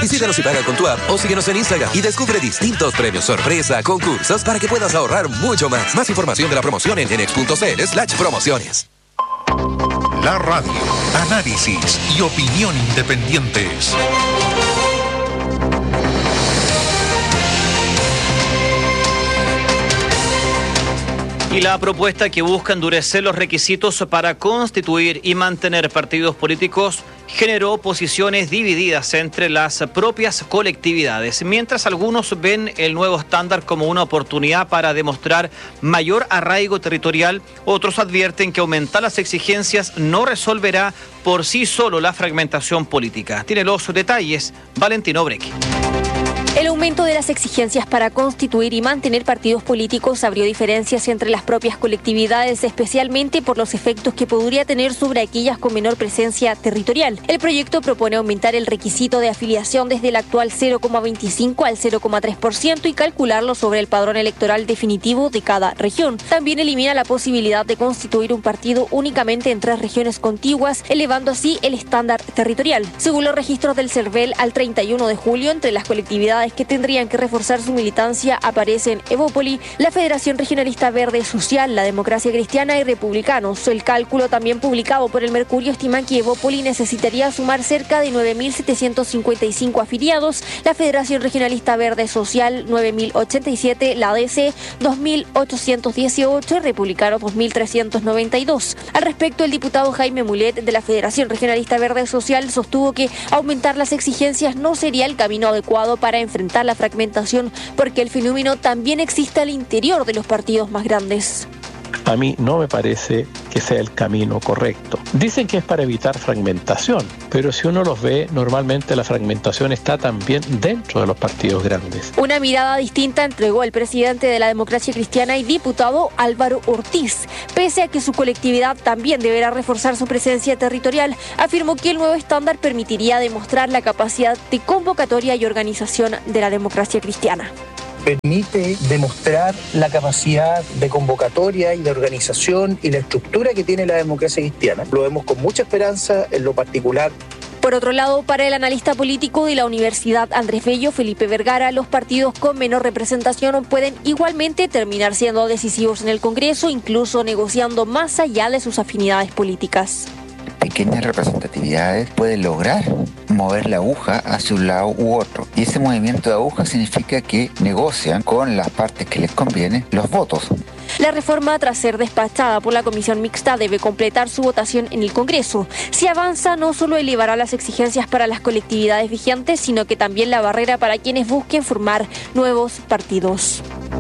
Visítanos y paga con tu app o síguenos en Instagram y descubre distintos premios sorpresa, concursos para que puedas ahorrar mucho más. Más información de la promoción en enex.cl/promociones. La radio, análisis y opinión independientes. Y la propuesta que busca endurecer los requisitos para constituir y mantener partidos políticos generó posiciones divididas entre las propias colectividades. Mientras algunos ven el nuevo estándar como una oportunidad para demostrar mayor arraigo territorial, otros advierten que aumentar las exigencias no resolverá por sí solo la fragmentación política. Tiene los detalles Valentino Brequi. El aumento de las exigencias para constituir y mantener partidos políticos abrió diferencias entre las propias colectividades, especialmente por los efectos que podría tener sobre aquellas con menor presencia territorial. El proyecto propone aumentar el requisito de afiliación desde el actual 0,25 al 0,3% y calcularlo sobre el padrón electoral definitivo de cada región. También elimina la posibilidad de constituir un partido únicamente en 3 regiones contiguas, elevando así el estándar territorial. Según los registros del CERVEL, al 31 de julio, entre las colectividades que tendrían que reforzar su militancia aparecen Evópoli, la Federación Regionalista Verde Social, la Democracia Cristiana y Republicanos. El cálculo también publicado por el Mercurio estima que Evópoli necesitaría sumar cerca de 9.755 afiliados, la Federación Regionalista Verde Social 9.087, la ADC 2.818 y Republicanos 2.392. Al respecto, el diputado Jaime Mulet de la Federación Regionalista Verde Social sostuvo que aumentar las exigencias no sería el camino adecuado para enfrentar la fragmentación, porque el fenómeno también existe al interior de los partidos más grandes. A mí no me parece que sea el camino correcto. Dicen que es para evitar fragmentación, pero si uno los ve, normalmente la fragmentación está también dentro de los partidos grandes. Una mirada distinta entregó el presidente de la Democracia Cristiana y diputado Álvaro Ortiz. Pese a que su colectividad también deberá reforzar su presencia territorial, afirmó que el nuevo estándar permitiría demostrar la capacidad de convocatoria y organización de la Democracia Cristiana. Permite demostrar la capacidad de convocatoria y de organización y la estructura que tiene la democracia cristiana. Lo vemos con mucha esperanza en lo particular. Por otro lado, para el analista político de la Universidad Andrés Bello, Felipe Vergara, los partidos con menor representación pueden igualmente terminar siendo decisivos en el Congreso, incluso negociando más allá de sus afinidades políticas. Pequeñas representatividades pueden lograr mover la aguja hacia un lado u otro. Y ese movimiento de aguja significa que negocian con las partes que les conviene los votos. La reforma, tras ser despachada por la Comisión Mixta, debe completar su votación en el Congreso. Si avanza, no solo elevará las exigencias para las colectividades vigentes, sino que también la barrera para quienes busquen formar nuevos partidos.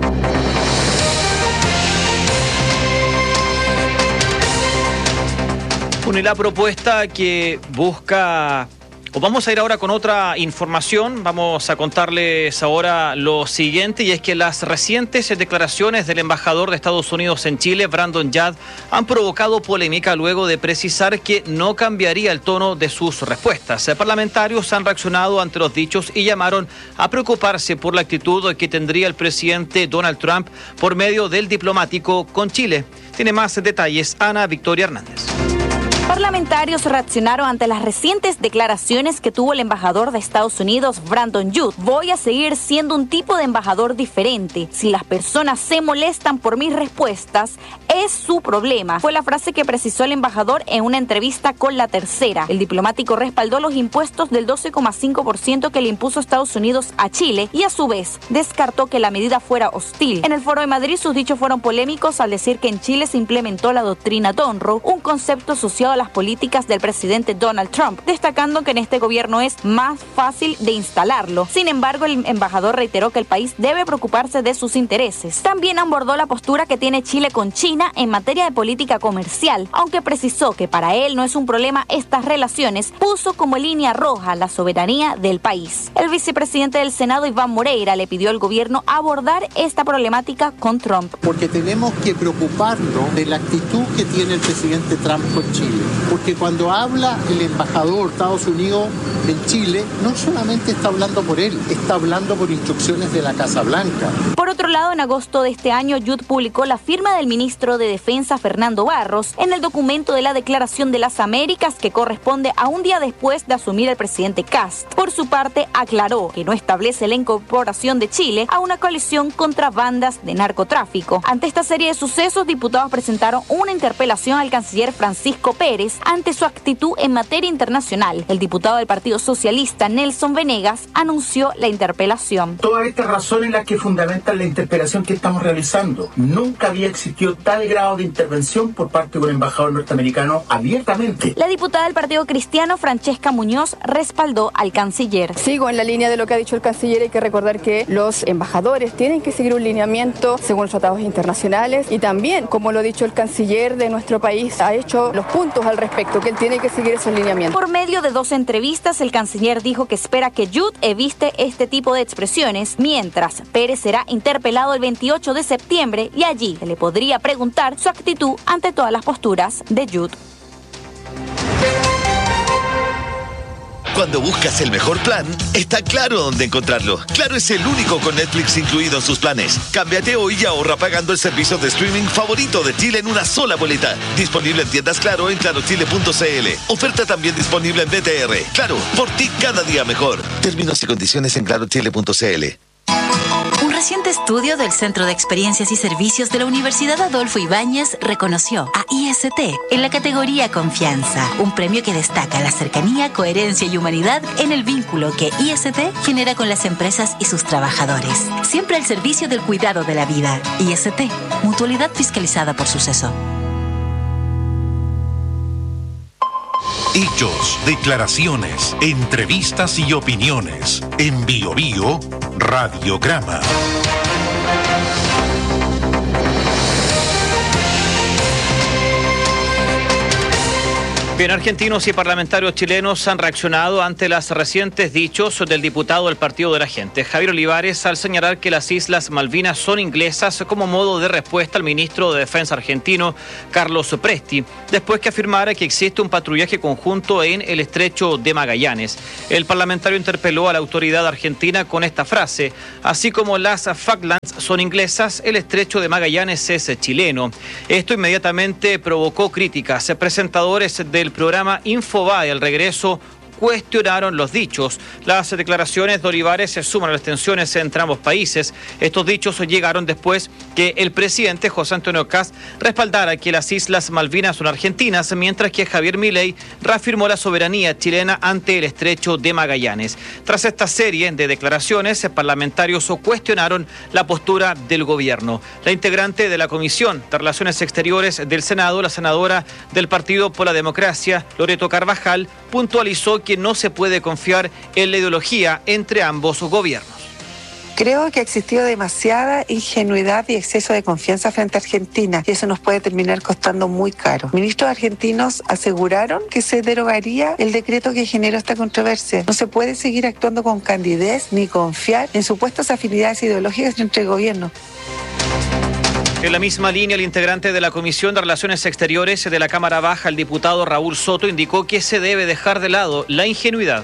Bueno, y la propuesta que busca... Vamos a ir ahora con otra información. Vamos a contarles ahora lo siguiente, y es que las recientes declaraciones del embajador de Estados Unidos en Chile, Brandon Yad, han provocado polémica luego de precisar que no cambiaría el tono de sus respuestas. Parlamentarios han reaccionado ante los dichos y llamaron a preocuparse por la actitud que tendría el presidente Donald Trump por medio del diplomático con Chile. Tiene más detalles Ana Victoria Hernández. Parlamentarios reaccionaron ante las recientes declaraciones que tuvo el embajador de Estados Unidos, Brandon Yad. Voy a seguir siendo un tipo de embajador diferente. Si las personas se molestan por mis respuestas, es su problema. Fue la frase que precisó el embajador en una entrevista con La Tercera. El diplomático respaldó los impuestos del 12,5% que le impuso Estados Unidos a Chile y a su vez descartó que la medida fuera hostil. En el Foro de Madrid sus dichos fueron polémicos al decir que en Chile se implementó la doctrina Monroe, un concepto asociado a las políticas del presidente Donald Trump, destacando que en este gobierno es más fácil de instalarlo. Sin embargo, el embajador reiteró que el país debe preocuparse de sus intereses. También abordó la postura que tiene Chile con China en materia de política comercial, aunque precisó que para él no es un problema estas relaciones, puso como línea roja la soberanía del país. El vicepresidente del Senado, Iván Moreira, le pidió al gobierno abordar esta problemática con Trump. Porque tenemos que preocuparnos de la actitud que tiene el presidente Trump con Chile. porque cuando habla el embajador de Estados Unidos en Chile, no solamente está hablando por él, está hablando por instrucciones de la Casa Blanca. Por otro lado, en agosto de este año, Youth publicó la firma del ministro de Defensa, Fernando Barros, en el documento de la Declaración de las Américas, que corresponde a un día después de asumir el presidente Kast. Por su parte, aclaró que no establece la incorporación de Chile a una coalición contra bandas de narcotráfico. Ante esta serie de sucesos, diputados presentaron una interpelación al canciller Francisco Pérez ante su actitud en materia internacional. El diputado del Partido Socialista, Nelson Venegas, anunció la interpelación. Todas estas razones las que fundamentan la interpelación que estamos realizando. Nunca había existido tal grado de intervención por parte de un embajador norteamericano abiertamente. La diputada del Partido Cristiano, Francesca Muñoz, respaldó al canciller. Sigo en la línea de lo que ha dicho el canciller. Hay que recordar que los embajadores tienen que seguir un lineamiento según los tratados internacionales y también, como lo ha dicho el canciller de nuestro país, ha hecho los puntos al respecto, que él tiene que seguir esos lineamientos. Por medio de 2 entrevistas, el canciller dijo que espera que Youth evite este tipo de expresiones, mientras Pérez será interpelado el 28 de septiembre y allí se le podría preguntar su actitud ante todas las posturas de Youth. Cuando buscas el mejor plan, está Claro dónde encontrarlo. Claro es el único con Netflix incluido en sus planes. Cámbiate hoy y ahorra pagando el servicio de streaming favorito de Chile en una sola boleta. Disponible en tiendas Claro en clarochile.cl. Oferta también disponible en BTR. Claro, por ti cada día mejor. Términos y condiciones en clarochile.cl. Un reciente estudio del Centro de Experiencias y Servicios de la Universidad Adolfo Ibáñez reconoció a IST en la categoría Confianza, un premio que destaca la cercanía, coherencia y humanidad en el vínculo que IST genera con las empresas y sus trabajadores. Siempre al servicio del cuidado de la vida. IST, mutualidad fiscalizada por Suceso. Hechos, declaraciones, entrevistas y opiniones. En Bio Bio, Radiograma. Bien, argentinos y parlamentarios chilenos han reaccionado ante los recientes dichos del diputado del Partido de la Gente, Javier Olivares, al señalar que las Islas Malvinas son inglesas como modo de respuesta al ministro de Defensa argentino, Carlos Presti, después que afirmara que existe un patrullaje conjunto en el estrecho de Magallanes. El parlamentario interpeló a la autoridad argentina con esta frase: así como las Falklands son inglesas, el estrecho de Magallanes es chileno. Esto inmediatamente provocó críticas. Presentadores del programa Infobae al regreso cuestionaron los dichos. Las declaraciones de Olivares se suman a las tensiones entre ambos países. Estos dichos llegaron después que el presidente José Antonio Kast respaldara que las Islas Malvinas son argentinas, mientras que Javier Milei reafirmó la soberanía chilena ante el estrecho de Magallanes. Tras esta serie de declaraciones, parlamentarios cuestionaron la postura del gobierno. La integrante de la Comisión de Relaciones Exteriores del Senado, la senadora del Partido por la Democracia, Loreto Carvajal, puntualizó que no se puede confiar en la ideología entre ambos gobiernos. Creo que ha existido demasiada ingenuidad y exceso de confianza frente a Argentina y eso nos puede terminar costando muy caro. Ministros argentinos aseguraron que se derogaría el decreto que generó esta controversia. No se puede seguir actuando con candidez ni confiar en supuestas afinidades ideológicas entre gobiernos. En la misma línea, el integrante de la Comisión de Relaciones Exteriores de la Cámara Baja, el diputado Raúl Soto, indicó que se debe dejar de lado la ingenuidad.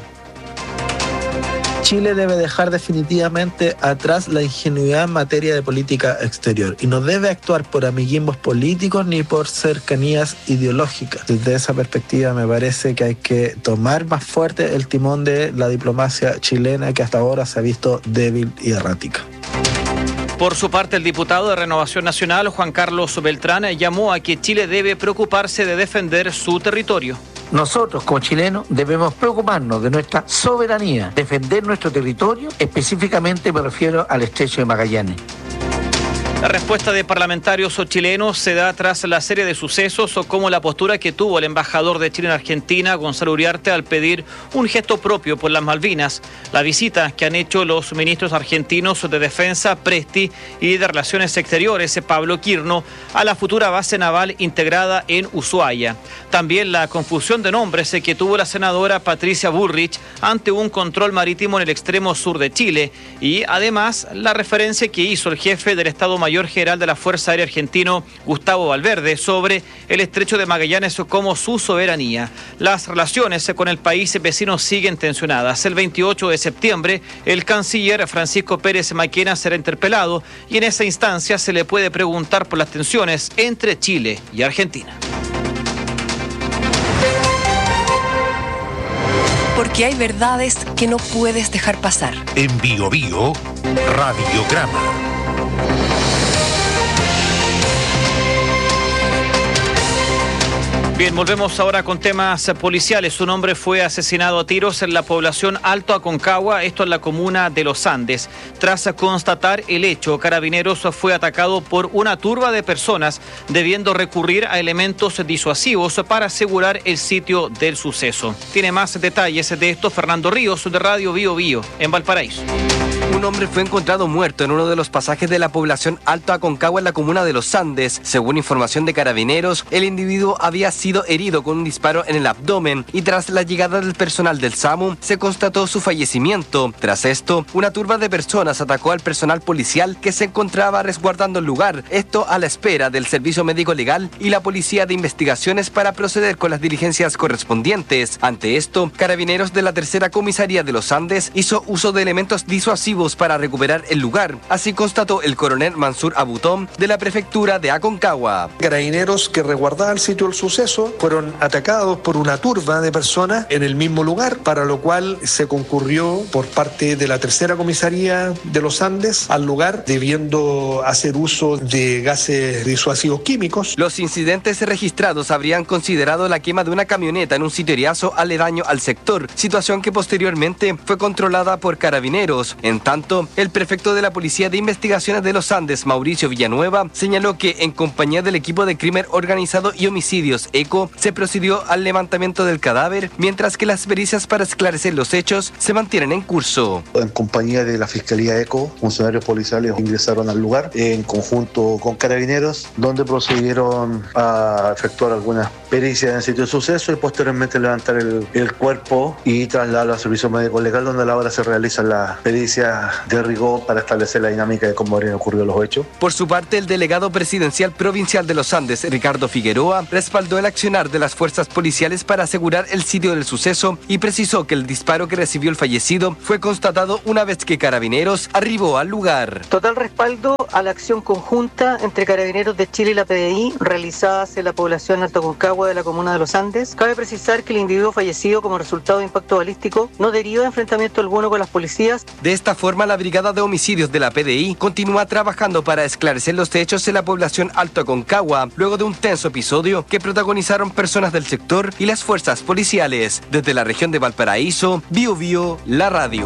Chile debe dejar definitivamente atrás la ingenuidad en materia de política exterior y no debe actuar por amiguismos políticos ni por cercanías ideológicas. Desde esa perspectiva me parece que hay que tomar más fuerte el timón de la diplomacia chilena, que hasta ahora se ha visto débil y errática. Por su parte, el diputado de Renovación Nacional, Juan Carlos Beltrán, llamó a que Chile debe preocuparse de defender su territorio. Nosotros, como chilenos, debemos preocuparnos de nuestra soberanía, defender nuestro territorio, específicamente me refiero al estrecho de Magallanes. La respuesta de parlamentarios chilenos se da tras la serie de sucesos como la postura que tuvo el embajador de Chile en Argentina, Gonzalo Uriarte, al pedir un gesto propio por las Malvinas, la visita que han hecho los ministros argentinos de Defensa, Presti, y de Relaciones Exteriores, Pablo Quirno, a la futura base naval integrada en Ushuaia. También la confusión de nombres que tuvo la senadora Patricia Bullrich ante un control marítimo en el extremo sur de Chile y además la referencia que hizo el jefe del Estado Mayor mayor general de la Fuerza Aérea argentino, Gustavo Valverde, sobre el estrecho de Magallanes como su soberanía. Las relaciones con el país vecino siguen tensionadas. El 28 de septiembre, el canciller Francisco Pérez Maquena será interpelado y en esa instancia se le puede preguntar por las tensiones entre Chile y Argentina. Porque hay verdades que no puedes dejar pasar. En Bio Bio, Radiograma. Bien, volvemos ahora con temas policiales. Un hombre fue asesinado a tiros en la población Alto Aconcagua, esto en la comuna de Los Andes. Tras constatar el hecho, Carabineros fue atacado por una turba de personas, debiendo recurrir a elementos disuasivos para asegurar el sitio del suceso. Tiene más detalles de esto Fernando Ríos, de Radio Bio Bio, en Valparaíso. Un hombre fue encontrado muerto en uno de los pasajes de la población Alto Aconcagua en la comuna de Los Andes. Según información de Carabineros, el individuo había sido herido con un disparo en el abdomen y tras la llegada del personal del SAMU se constató su fallecimiento. Tras esto, una turba de personas atacó al personal policial que se encontraba resguardando el lugar, esto a la espera del Servicio Médico Legal y la Policía de Investigaciones para proceder con las diligencias correspondientes. Ante esto, Carabineros de la Tercera Comisaría de Los Andes hizo uso de elementos disuasivos para recuperar el lugar. Así constató el coronel Mansur Abutón de la prefectura de Aconcagua. Carabineros que resguardaban el sitio del suceso fueron atacados por una turba de personas en el mismo lugar, para lo cual se concurrió por parte de la Tercera Comisaría de Los Andes al lugar, debiendo hacer uso de gases disuasivos químicos. Los incidentes registrados habrían considerado la quema de una camioneta en un sitio eriazo aledaño al sector, situación que posteriormente fue controlada por Carabineros. En tanto, el prefecto de la Policía de Investigaciones de Los Andes, Mauricio Villanueva, señaló que en compañía del equipo de crimen organizado y homicidios ECO se procedió al levantamiento del cadáver, mientras que las pericias para esclarecer los hechos se mantienen en curso. En compañía de la Fiscalía ECO, funcionarios policiales ingresaron al lugar en conjunto con Carabineros, donde procedieron a efectuar algunas pericias en el sitio de suceso y posteriormente levantar el cuerpo y trasladarlo al Servicio Médico Legal, donde ahora se realizan las pericias de rigor para establecer la dinámica de cómo habrían ocurrido los hechos. Por su parte, el delegado presidencial provincial de Los Andes, Ricardo Figueroa, respaldó el accionar de las fuerzas policiales para asegurar el sitio del suceso y precisó que el disparo que recibió el fallecido fue constatado una vez que Carabineros arribó al lugar. Total respaldo a la acción conjunta entre Carabineros de Chile y la PDI realizadas en la población Alto Aconcagua de la comuna de Los Andes. Cabe precisar que el individuo fallecido como resultado de impacto balístico no deriva de enfrentamiento alguno con las policías. De esta forma, la Brigada de Homicidios de la PDI continúa trabajando para esclarecer los hechos en la población Alto Aconcagua, luego de un tenso episodio que protagonizaron personas del sector y las fuerzas policiales. Desde la región de Valparaíso, Bio Bio, la radio.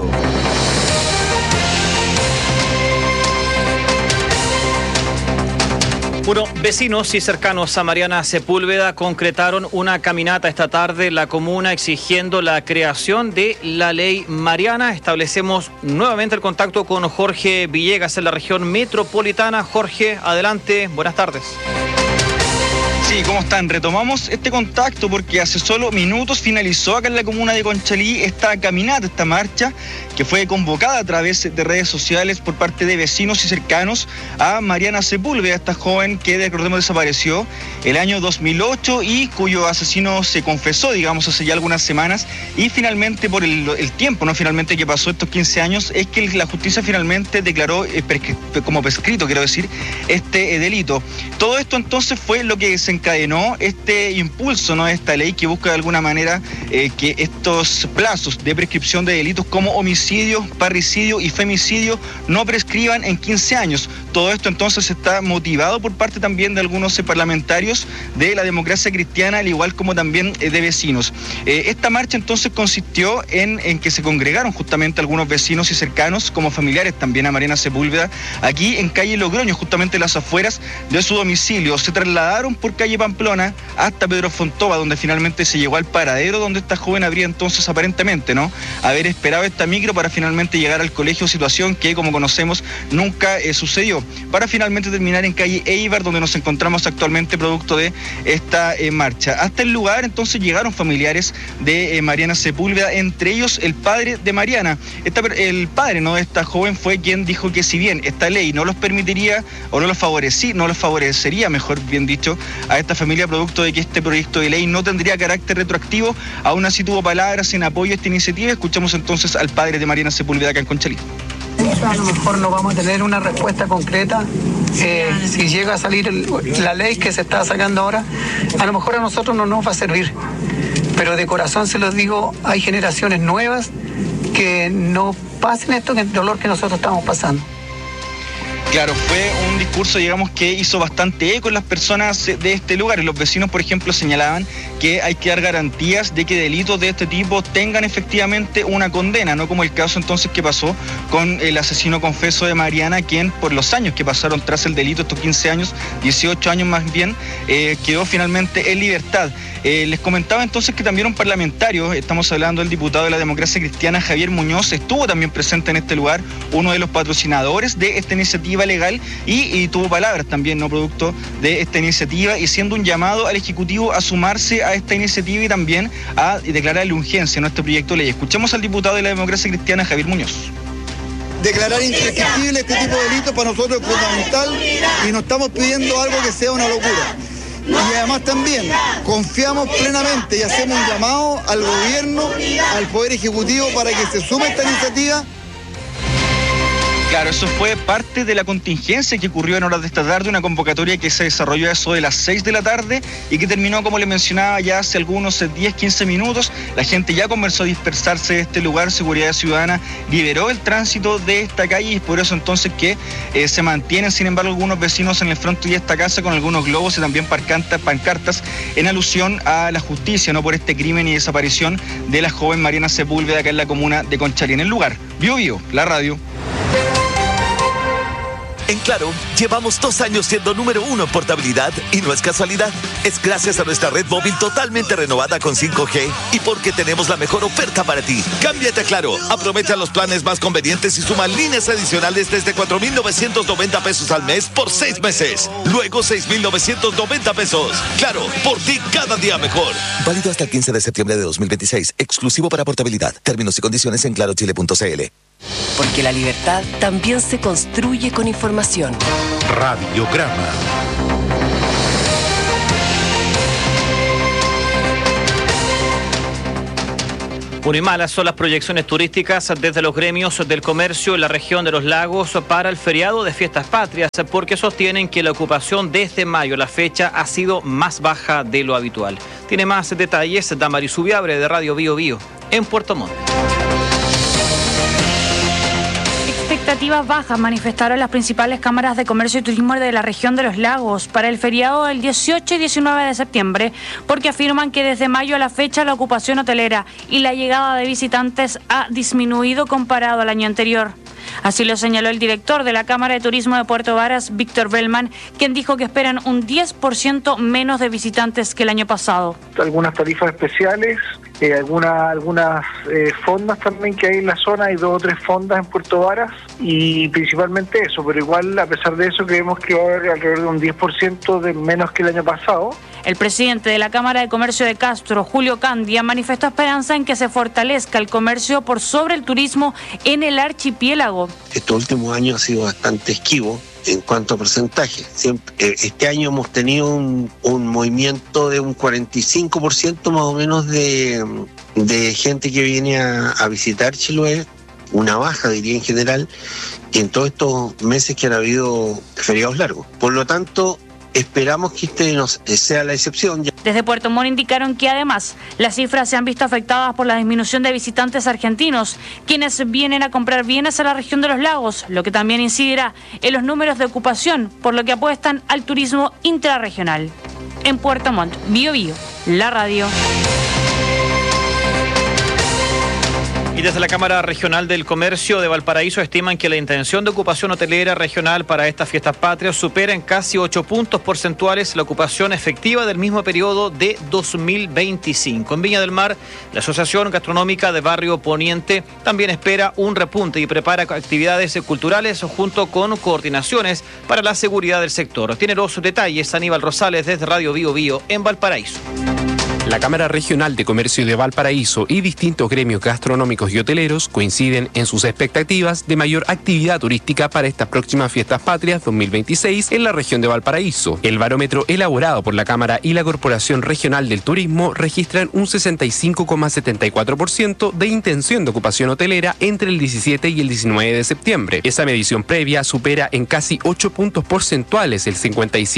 Bueno, vecinos y cercanos a Mariana Sepúlveda concretaron una caminata esta tarde en la comuna exigiendo la creación de la ley Mariana. Establecemos nuevamente el contacto con Jorge Villegas en la región metropolitana. Jorge, adelante, buenas tardes. Sí, ¿cómo están? Retomamos este contacto porque hace solo minutos finalizó acá en la comuna de Conchalí esta caminata, esta marcha que fue convocada a través de redes sociales por parte de vecinos y cercanos a Mariana Sepúlveda, esta joven que, recordemos, desapareció el año 2008 y cuyo asesino se confesó, digamos, hace ya algunas semanas, y finalmente por el tiempo, ¿no? Finalmente que pasó estos 15 años, es que la justicia finalmente declaró como prescrito, quiero decir, este delito. Todo esto entonces fue lo que se encadenó este impulso, ¿no?, de esta ley que busca de alguna manera que estos plazos de prescripción de delitos como homicidio, parricidio y femicidio no prescriban en 15 años. Todo esto entonces está motivado por parte también de algunos parlamentarios de la democracia cristiana, al igual como también de vecinos. Esta marcha entonces consistió en que se congregaron justamente algunos vecinos y cercanos como familiares también a Mariana Sepúlveda aquí en calle Logroño, justamente en las afueras de su domicilio. Se trasladaron por calle calle Pamplona hasta Pedro Fontova, donde finalmente se llegó al paradero donde esta joven habría entonces aparentemente, ¿no?, haber esperado esta micro para finalmente llegar al colegio, situación que, como conocemos, nunca sucedió, para finalmente terminar en calle Eibar, donde nos encontramos actualmente producto de esta marcha. Hasta el lugar entonces llegaron familiares de Mariana Sepúlveda, entre ellos el padre de Mariana. El padre, ¿no?, de esta joven fue quien dijo que si bien esta ley no los permitiría o no los favorecería, mejor bien dicho, a esta familia producto de que este proyecto de ley no tendría carácter retroactivo, aún así tuvo palabras en apoyo a esta iniciativa. Escuchamos entonces al padre de Mariana Sepúlveda acá en Conchalí. A lo mejor no vamos a tener una respuesta concreta si llega a salir la ley que se está sacando ahora. A lo mejor a nosotros no nos va a servir, pero de corazón se los digo, hay generaciones nuevas que no pasen esto, que el dolor que nosotros estamos pasando. Claro, fue un discurso, digamos, que hizo bastante eco en las personas de este lugar. Y los vecinos, por ejemplo, señalaban que hay que dar garantías de que delitos de este tipo tengan efectivamente una condena, no como el caso entonces que pasó con el asesino confeso de Mariana, quien por los años que pasaron tras el delito, estos 15 años, 18 años más bien, quedó finalmente en libertad. Les comentaba entonces que también un parlamentario, estamos hablando del diputado de la Democracia Cristiana, Javier Muñoz, estuvo también presente en este lugar, uno de los patrocinadores de esta iniciativa legal, y tuvo palabras también, no producto de esta iniciativa, y siendo un llamado al Ejecutivo a sumarse a esta iniciativa y también a declararle urgencia a nuestro proyecto de ley. Escuchemos al diputado de la Democracia Cristiana, Javier Muñoz. Declarar imprescriptible este tipo de delitos para nosotros es fundamental y no estamos pidiendo algo que sea una locura. Y además también confiamos plenamente y hacemos un llamado al gobierno, al Poder Ejecutivo, para que se sume a esta iniciativa. Claro, eso fue parte de la contingencia que ocurrió en horas de esta tarde, una convocatoria que se desarrolló a eso de las 6 de la tarde y que terminó, como le mencionaba, ya hace algunos 10-15 minutos. La gente ya comenzó a dispersarse de este lugar. Seguridad Ciudadana liberó el tránsito de esta calle y es por eso entonces que se mantienen, sin embargo, algunos vecinos en el frente de esta casa con algunos globos y también pancartas en alusión a la justicia, no por este crimen y desaparición de la joven Mariana Sepúlveda acá en la comuna de Conchalí. En el lugar, Bio Bio, la radio. En Claro, llevamos 2 años siendo número 1 en portabilidad y no es casualidad. Es gracias a nuestra red móvil totalmente renovada con 5G y porque tenemos la mejor oferta para ti. Cámbiate a Claro, aprovecha los planes más convenientes y suma líneas adicionales desde 4,990 pesos al mes por 6 meses. Luego 6,990 pesos. Claro, por ti cada día mejor. Válido hasta el 15 de septiembre de 2026. Exclusivo para portabilidad. Términos y condiciones en clarochile.cl. Porque la libertad también se construye con información. Radiograma. Bueno, y malas son las proyecciones turísticas desde los gremios del comercio en la región de los lagos para el feriado de Fiestas Patrias, porque sostienen que la ocupación desde mayo, la fecha, ha sido más baja de lo habitual. Tiene más detalles Damaris Subiabre de Radio Bio Bio en Puerto Montt. Expectativas bajas manifestaron las principales cámaras de comercio y turismo de la región de los lagos para el feriado del 18 y 19 de septiembre, porque afirman que desde mayo a la fecha la ocupación hotelera y la llegada de visitantes ha disminuido comparado al año anterior. Así lo señaló el director de la Cámara de Turismo de Puerto Varas, Víctor Bellman, quien dijo que esperan un 10% menos de visitantes que el año pasado. Algunas tarifas especiales, algunas fondas también que hay en la zona, hay 2 o 3 fondas en Puerto Varas y principalmente eso, pero igual a pesar de eso creemos que va a haber alrededor de un 10% de menos que el año pasado. El presidente de la Cámara de Comercio de Castro, Julio Candia, manifestó esperanza en que se fortalezca el comercio por sobre el turismo en el archipiélago. Estos últimos años ha sido bastante esquivo en cuanto a porcentaje. Este año hemos tenido un movimiento de un 45% más o menos de gente que viene a visitar Chiloé, una baja diría en general, en todos estos meses que han habido feriados largos. Por lo tanto, esperamos que este no sea la excepción. Desde Puerto Montt indicaron que además las cifras se han visto afectadas por la disminución de visitantes argentinos, quienes vienen a comprar bienes a la región de los lagos, lo que también incidirá en los números de ocupación, por lo que apuestan al turismo intrarregional. En Puerto Montt, Bio Bio, la radio. Y desde la Cámara Regional del Comercio de Valparaíso estiman que la intención de ocupación hotelera regional para estas fiestas patrias supera en casi 8 puntos porcentuales la ocupación efectiva del mismo periodo de 2025. En Viña del Mar, la Asociación Gastronómica de Barrio Poniente también espera un repunte y prepara actividades culturales junto con coordinaciones para la seguridad del sector. Tiene los detalles Aníbal Rosales desde Radio Bio Bio en Valparaíso. La Cámara Regional de Comercio de Valparaíso y distintos gremios gastronómicos y hoteleros coinciden en sus expectativas de mayor actividad turística para estas próximas fiestas patrias 2026 en la región de Valparaíso. El barómetro elaborado por la Cámara y la Corporación Regional del Turismo registran un 65,74% de intención de ocupación hotelera entre el 17 y el 19 de septiembre. Esa medición previa supera en casi 8 puntos porcentuales el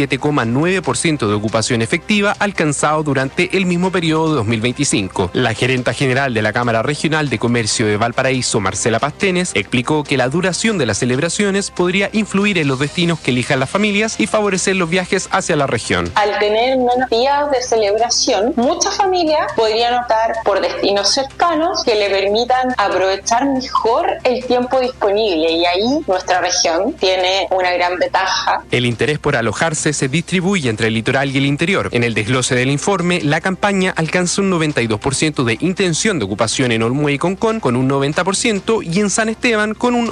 57,9% de ocupación efectiva alcanzado durante el mismo periodo de 2025. La gerenta general de la Cámara Regional de Comercio de Valparaíso, Marcela Pastenes, explicó que la duración de las celebraciones podría influir en los destinos que elijan las familias y favorecer los viajes hacia la región. Al tener menos días de celebración, muchas familias podrían optar por destinos cercanos que le permitan aprovechar mejor el tiempo disponible, y ahí nuestra región tiene una gran ventaja. El interés por alojarse se distribuye entre el litoral y el interior. En el desglose del informe, la campaña alcanza un 92% de intención de ocupación en Olmué y Concón con un 90% y en San Esteban con un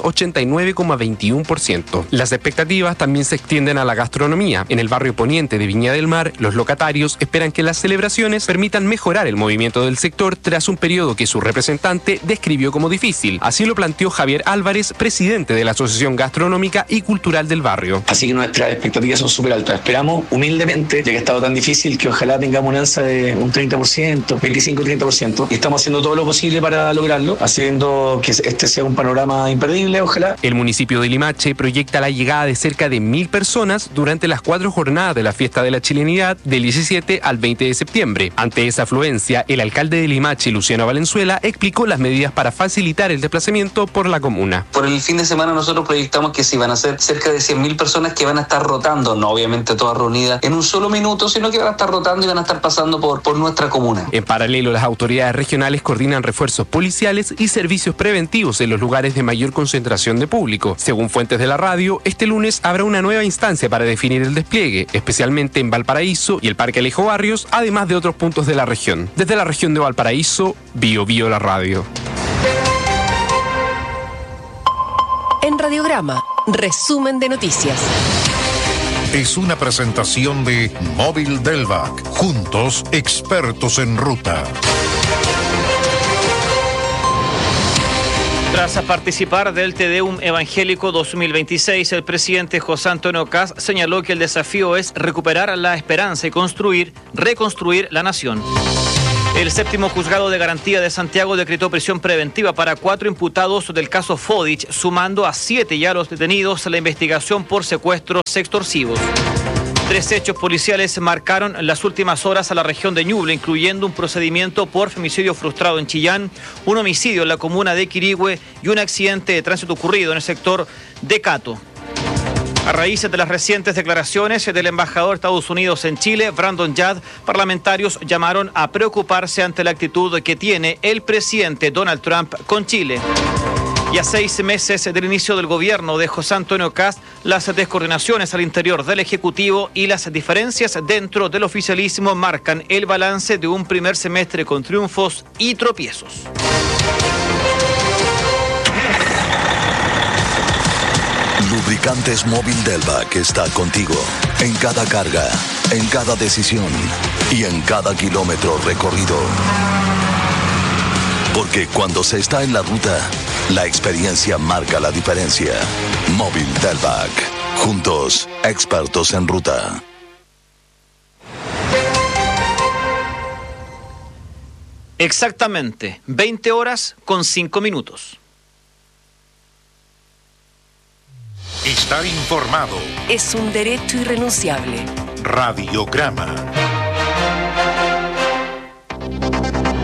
89,21%. Las expectativas también se extienden a la gastronomía. En el barrio poniente de Viña del Mar, los locatarios esperan que las celebraciones permitan mejorar el movimiento del sector tras un periodo que su representante describió como difícil. Así lo planteó Javier Álvarez, presidente de la Asociación Gastronómica y Cultural del barrio. Así que nuestras expectativas son súper altas. Esperamos humildemente, ya que ha estado tan difícil, que ojalá tengamos una alza de un 30%, 25-30%, y estamos haciendo todo lo posible para lograrlo, haciendo que este sea un panorama imperdible, ojalá. El municipio de Limache proyecta la llegada de cerca de 1.000 personas durante las 4 jornadas de la Fiesta de la Chilenidad del 17 al 20 de septiembre. Ante esa afluencia, el alcalde de Limache, Luciano Valenzuela, explicó las medidas para facilitar el desplazamiento por la comuna. Por el fin de semana nosotros proyectamos que sí van a ser cerca de 100.000 personas que van a estar rotando, no obviamente todas reunidas en un solo minuto, sino que van a estar rotando y van a estar pasando por nuestra comuna. En paralelo, las autoridades regionales coordinan refuerzos policiales y servicios preventivos en los lugares de mayor concentración de público. Según fuentes de la radio, este lunes habrá una nueva instancia para definir el despliegue, especialmente en Valparaíso y el Parque Alejo Barrios, además de otros puntos de la región. Desde la región de Valparaíso, Bio Bio la radio. En Radiograma, resumen de noticias. Es una presentación de Móvil Delvac. Juntos, expertos en ruta. Tras participar del Te Deum Evangélico 2026, el presidente José Antonio Kast señaló que el desafío es recuperar la esperanza y reconstruir la nación. El séptimo juzgado de garantía de Santiago decretó prisión preventiva para 4 imputados del caso Fodich, sumando a 7 ya los detenidos en la investigación por secuestros extorsivos. 3 hechos policiales marcaron las últimas horas a la región de Ñuble, incluyendo un procedimiento por femicidio frustrado en Chillán, un homicidio en la comuna de Quirihue y un accidente de tránsito ocurrido en el sector de Cato. A raíz de las recientes declaraciones del embajador de Estados Unidos en Chile, Brandon Judd, parlamentarios llamaron a preocuparse ante la actitud que tiene el presidente Donald Trump con Chile. Y a 6 meses del inicio del gobierno de José Antonio Kast, las descoordinaciones al interior del Ejecutivo y las diferencias dentro del oficialismo marcan el balance de un primer semestre con triunfos y tropiezos. Lubricantes Móvil Delvac está contigo en cada carga, en cada decisión y en cada kilómetro recorrido. Porque cuando se está en la ruta, la experiencia marca la diferencia. Móvil Delvac. Juntos, expertos en ruta. Exactamente, 20 horas con 5 minutos. Estar informado es un derecho irrenunciable. Radiograma.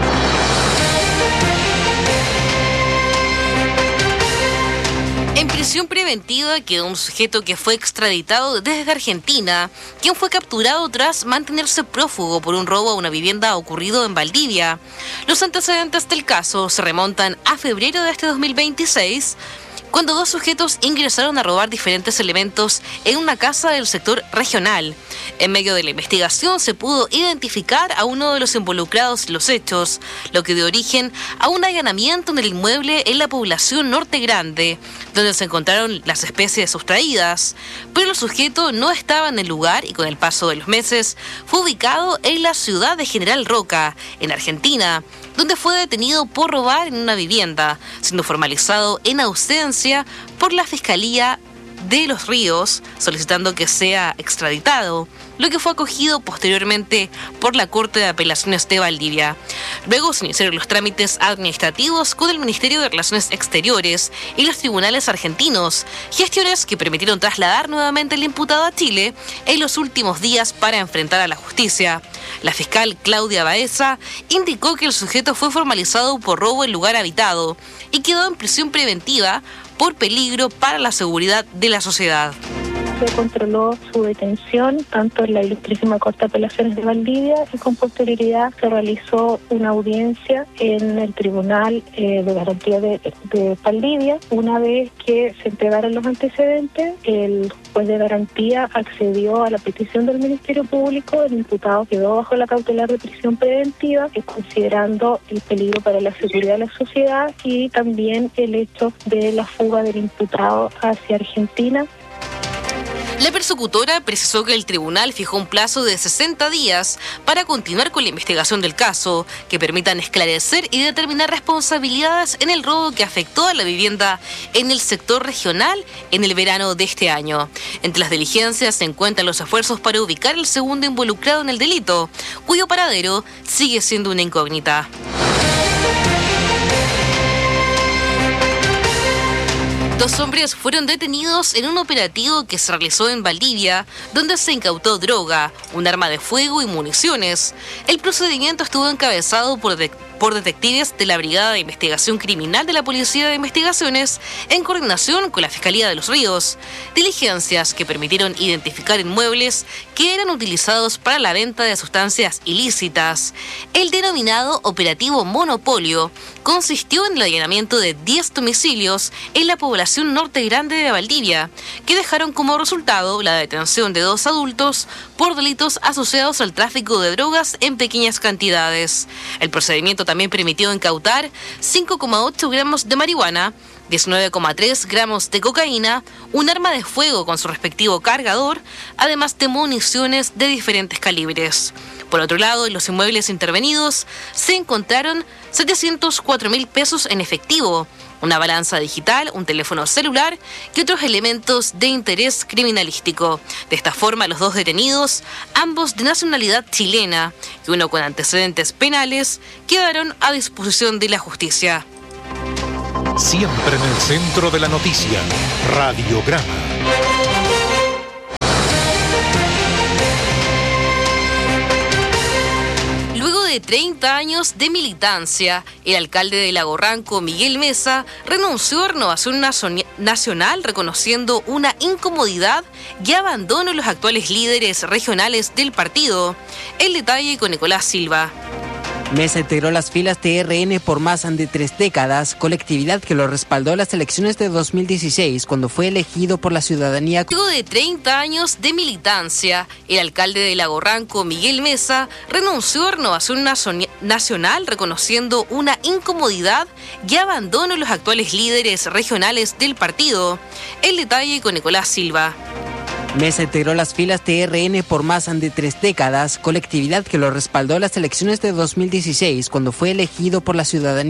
En prisión prisión preventiva quedó un sujeto que fue extraditado desde Argentina, quien fue capturado tras mantenerse prófugo por un robo a una vivienda ocurrido en Valdivia. Los antecedentes del caso se remontan a febrero de este 2026, cuando dos sujetos ingresaron a robar diferentes elementos en una casa del sector regional. En medio de la investigación se pudo identificar a uno de los involucrados en los hechos, lo que dio origen a un allanamiento en el inmueble en la población Norte Grande, donde se encontraron las especies sustraídas. Pero el sujeto no estaba en el lugar y con el paso de los meses fue ubicado en la ciudad de General Roca, en Argentina, donde fue detenido por robar en una vivienda, siendo formalizado en ausencia por la Fiscalía de Los Ríos, solicitando que sea extraditado, lo que fue acogido posteriormente por la Corte de Apelaciones de Valdivia. Luego se iniciaron los trámites administrativos con el Ministerio de Relaciones Exteriores y los tribunales argentinos, gestiones que permitieron trasladar nuevamente al imputado a Chile en los últimos días para enfrentar a la justicia. La fiscal Claudia Baeza indicó que el sujeto fue formalizado por robo en lugar habitado y quedó en prisión preventiva por peligro para la seguridad de la sociedad. Se controló su detención tanto en la Ilustrísima Corte de Apelaciones de Valdivia y con posterioridad se realizó una audiencia en el Tribunal de Garantía de Valdivia. Una vez que se entregaron los antecedentes, el juez de garantía accedió a la petición del Ministerio Público. El imputado quedó bajo la cautelar de prisión preventiva, considerando el peligro para la seguridad de la sociedad y también el hecho de la fuga del imputado hacia Argentina. La persecutora precisó que el tribunal fijó un plazo de 60 días para continuar con la investigación del caso, que permitan esclarecer y determinar responsabilidades en el robo que afectó a la vivienda en el sector regional en el verano de este año. Entre las diligencias se encuentran los esfuerzos para ubicar al segundo involucrado en el delito, cuyo paradero sigue siendo una incógnita. Dos hombres fueron detenidos en un operativo que se realizó en Valdivia, donde se incautó droga, un arma de fuego y municiones. El procedimiento estuvo encabezado por detectives de la Brigada de Investigación Criminal de la Policía de Investigaciones en coordinación con la Fiscalía de Los Ríos. Diligencias que permitieron identificar inmuebles que eran utilizados para la venta de sustancias ilícitas. El denominado Operativo Monopolio consistió en el allanamiento de 10 domicilios en la población Norte Grande de Valdivia, que dejaron como resultado la detención de 2 adultos por delitos asociados al tráfico de drogas en pequeñas cantidades. El procedimiento también permitió incautar 5,8 gramos de marihuana, 19,3 gramos de cocaína, un arma de fuego con su respectivo cargador, además de municiones de diferentes calibres. Por otro lado, en los inmuebles intervenidos se encontraron 704.000 pesos en efectivo, una balanza digital, un teléfono celular y otros elementos de interés criminalístico. De esta forma, los dos detenidos, ambos de nacionalidad chilena y uno con antecedentes penales, quedaron a disposición de la justicia. Siempre en el centro de la noticia, Radiograma. De 30 años de militancia, el alcalde de Lago Ranco, Miguel Mesa, renunció a Renovación Nacional reconociendo una incomodidad y abandono en los actuales líderes regionales del partido. El detalle con Nicolás Silva. Mesa integró las filas de RN por más de 3 décadas, colectividad que lo respaldó en las elecciones de 2016 cuando fue elegido por la ciudadanía. Luego de 30 años de militancia, el alcalde de Lago Ranco, Miguel Mesa, renunció a Renovación Nacional reconociendo una incomodidad y abandono en los actuales líderes regionales del partido. El detalle con Nicolás Silva. Mesa integró las filas de RN por más de 3 décadas, colectividad que lo respaldó en las elecciones de 2016 cuando fue elegido por la ciudadanía.